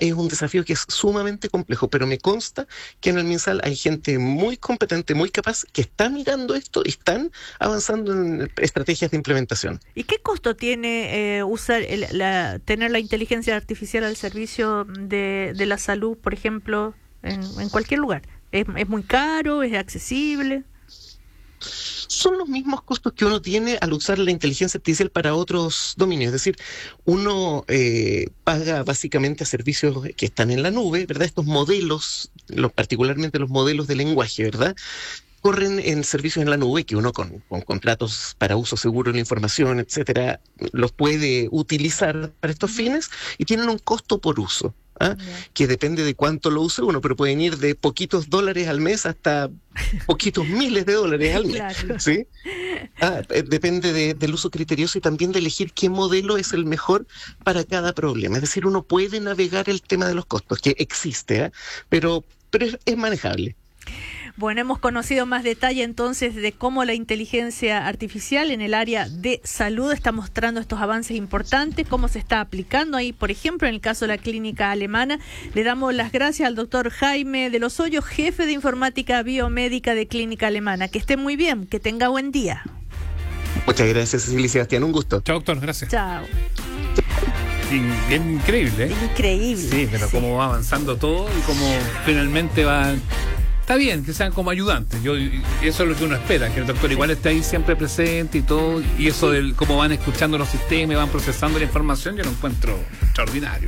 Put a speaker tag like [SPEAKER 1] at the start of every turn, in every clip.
[SPEAKER 1] es un desafío que es sumamente complejo, pero me consta que en el MinSal hay gente muy competente, muy capaz, que está mirando esto y están avanzando en estrategias de implementación.
[SPEAKER 2] ¿Y qué costo tiene tener la inteligencia artificial al servicio de la salud, por ejemplo, en cualquier lugar? ¿Es muy caro? ¿Es accesible?
[SPEAKER 1] Son los mismos costos que uno tiene al usar la inteligencia artificial para otros dominios. Es decir, uno paga básicamente a servicios que están en la nube, ¿verdad? Estos modelos, particularmente los modelos de lenguaje, ¿verdad?, corren en servicios en la nube que uno con contratos para uso seguro de la información, etcétera, los puede utilizar para estos fines y tienen un costo por uso. Que depende de cuánto lo use uno, pero pueden ir de poquitos dólares al mes hasta poquitos miles de dólares al mes. Claro. ¿Sí? Depende del uso criterioso y también de elegir qué modelo es el mejor para cada problema. Es decir, uno puede navegar el tema de los costos, que existe, pero es manejable.
[SPEAKER 2] Bueno, hemos conocido más detalle entonces de cómo la inteligencia artificial en el área de salud está mostrando estos avances importantes, cómo se está aplicando ahí, por ejemplo, en el caso de la clínica alemana. Le damos las gracias al doctor Jaime de los Hoyos, jefe de informática biomédica de Clínica Alemana. Que esté muy bien, que tenga buen día.
[SPEAKER 1] Muchas gracias, Cecilia y Sebastián, un gusto.
[SPEAKER 3] Chao, doctor, gracias.
[SPEAKER 2] Chao.
[SPEAKER 3] Increíble, ¿eh?
[SPEAKER 2] Increíble.
[SPEAKER 3] Sí, pero cómo va avanzando todo y cómo finalmente va... Está bien que sean como ayudantes, eso es lo que uno espera, que el doctor igual esté ahí siempre presente y todo, y eso del cómo van escuchando los sistemas y van procesando la información, yo lo encuentro extraordinario.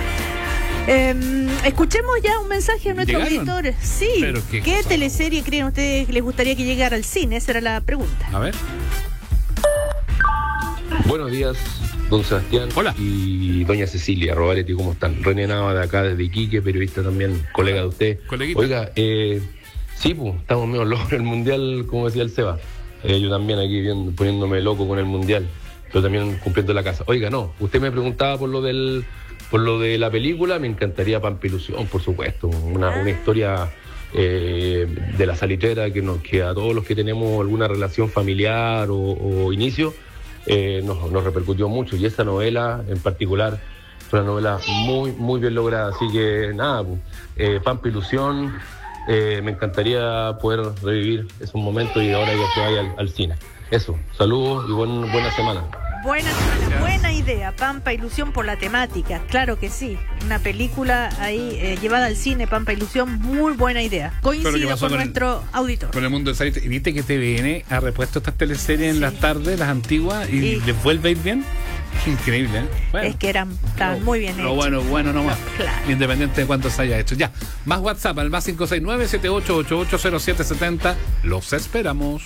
[SPEAKER 2] Escuchemos ya un mensaje de nuestros auditores. Sí, ¿qué teleserie creen ustedes que les gustaría que llegara al cine? Esa era la pregunta.
[SPEAKER 3] A ver.
[SPEAKER 4] Buenos días, don Sebastián.
[SPEAKER 3] Hola.
[SPEAKER 4] Y doña Cecilia Rovaretti, ¿cómo están? René Nava de acá, desde Iquique, periodista también, colega de usted.
[SPEAKER 3] Coleguita.
[SPEAKER 4] Oiga, sí, pues, estamos medio locos en el Mundial, como decía el Seba. Yo también aquí poniéndome loco con el Mundial, pero también cumpliendo la casa. Oiga, no, usted me preguntaba por lo de la película, me encantaría Pampa Ilusión, por supuesto. Una historia de la salitrera que a todos los que tenemos alguna relación familiar o inicio, nos repercutió mucho, y esa novela en particular fue una novela muy, muy bien lograda, así que nada, Pampa Ilusión, me encantaría poder revivir esos momentos y ahora ya se vaya al cine. Eso, saludos y buena semana.
[SPEAKER 2] Buena semana, buena idea, Pampa Ilusión por la temática, claro que sí, una película ahí llevada al cine, Pampa Ilusión, muy buena idea. Coincido con nuestro auditor.
[SPEAKER 3] Con el mundo del satélite. Y viste que TVN ha repuesto estas teleseries en las tardes, las antiguas, y les vuelve a ir bien. Increíble, ¿eh?
[SPEAKER 2] Bueno, es que estaban muy bien hechos.
[SPEAKER 3] Bueno nomás.
[SPEAKER 2] Claro.
[SPEAKER 3] Independiente de cuánto se haya hecho. Ya, más WhatsApp al más 569-7888-0770. Los esperamos.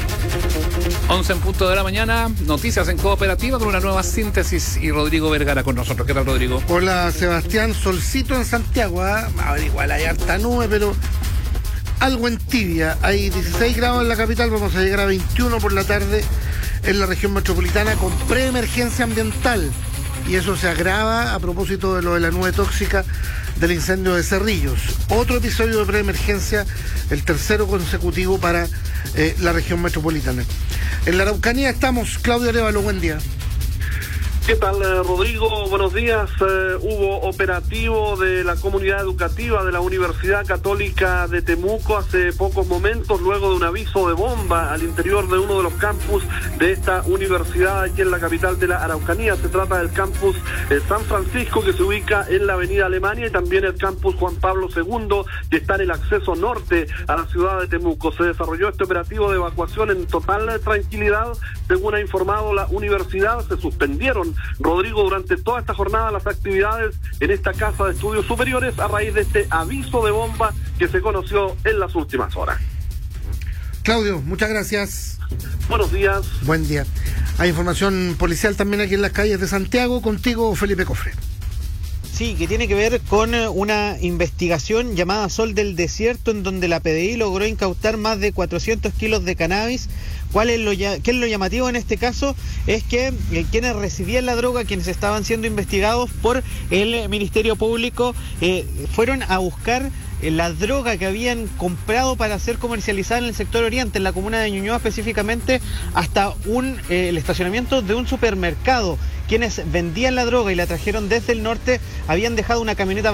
[SPEAKER 3] 11 en punto de la mañana, noticias en Cooperativa con una nueva síntesis y Rodrigo Vergara con nosotros. ¿Qué tal, Rodrigo?
[SPEAKER 5] Hola, Sebastián. Solcito en Santiago, A ver, igual hay harta nube, pero algo en tibia. Hay 16 grados en la capital, vamos a llegar a 21 por la tarde en la región metropolitana con preemergencia ambiental. Y eso se agrava a propósito de lo de la nube tóxica del incendio de Cerrillos. Otro episodio de preemergencia, el tercero consecutivo para la región metropolitana. En la Araucanía estamos, Claudio Arévalo, buen día.
[SPEAKER 6] ¿Qué tal, Rodrigo? Buenos días. Hubo operativo de la comunidad educativa de la Universidad Católica de Temuco hace pocos momentos, luego de un aviso de bomba al interior de uno de los campus de esta universidad aquí en la capital de la Araucanía. Se trata del campus San Francisco, que se ubica en la avenida Alemania, y también el campus Juan Pablo II, que está en el acceso norte a la ciudad de Temuco. Se desarrolló este operativo de evacuación en total tranquilidad. Según ha informado la universidad, se suspendieron, Rodrigo, durante toda esta jornada las actividades en esta casa de estudios superiores a raíz de este aviso de bomba que se conoció en las últimas horas.
[SPEAKER 5] Claudio, muchas gracias.
[SPEAKER 6] Buenos días.
[SPEAKER 5] Buen día. Hay información policial también aquí en las calles de Santiago. Contigo, Felipe Cofre.
[SPEAKER 7] Sí, que tiene que ver con una investigación llamada Sol del Desierto, en donde la PDI logró incautar más de 400 kilos de cannabis. ¿Qué es lo llamativo en este caso? Es que quienes recibían la droga, quienes estaban siendo investigados por el Ministerio Público, fueron a buscar la droga que habían comprado para ser comercializada en el sector oriente, en la comuna de Ñuñoa específicamente, hasta el estacionamiento de un supermercado. Quienes vendían la droga y la trajeron desde el norte habían dejado una camioneta